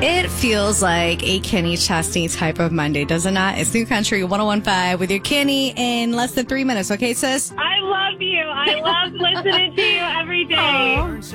It feels like a Kenny Chesney type of Monday, does it not? It's New Country 101.5 with your Kenny in less than 3 minutes. Okay, sis? I love you. I love listening to you every day.